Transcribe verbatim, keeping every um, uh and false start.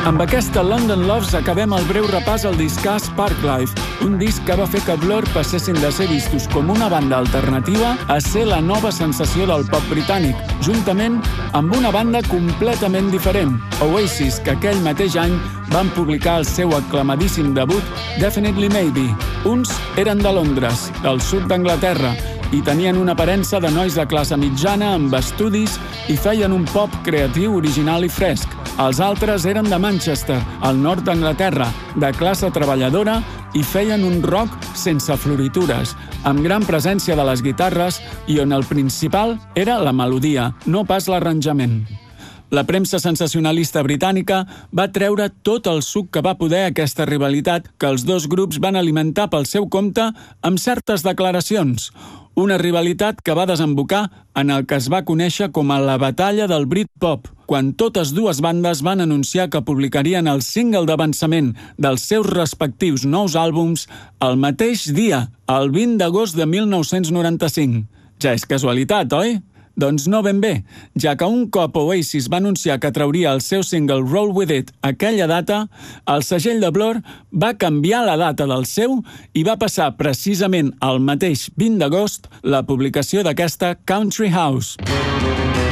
Amb aquesta London Loves acabem el breu repàs al discàs Parklife, un disc que va fer que Blur passessin de ser vistos com una banda alternativa a ser la nova sensació del pop britànic, juntament amb una banda completament diferent, Oasis, que aquell mateix any van publicar el seu aclamadíssim debut Definitely Maybe. Uns eren de Londres, del sud d'Anglaterra, i tenien una aparença de nois de classe mitjana amb estudis i feien un pop creatiu, original i fresc. Els altres eren de Manchester, al nord d'Anglaterra, de classe treballadora, i feien un rock sense floritures, amb gran presència de les guitarres i on el principal era la melodia, no pas l'arranjament. La premsa sensacionalista britànica va treure tot el suc que va poder aquesta rivalitat que els dos grups van alimentar pel seu compte amb certes declaracions. Una rivalitat que va desembocar en el que es va conèixer com a la batalla del Britpop, quan totes dues bandes van anunciar que publicarien el single d'avançament dels seus respectius nous àlbums el mateix dia, el vint d'agost de mil nou-cents noranta-cinc. Ja és casualitat, oi? Doncs no ben bé, ja que un cop Oasis va anunciar que trauria el seu single Roll With It aquella data, el segell de Blur va canviar la data del seu i va passar precisament al mateix vint d'agost la publicació d'aquesta Country House.